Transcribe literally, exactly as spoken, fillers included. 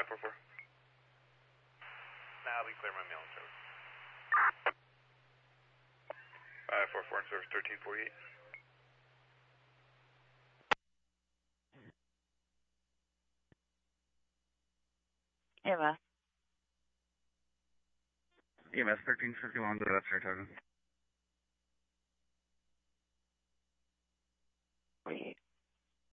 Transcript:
five four four. Now we clear my mail and service. five four four in service thirteen forty-eight. E M S. E M S thirteen fifty-one, that's Saratoga.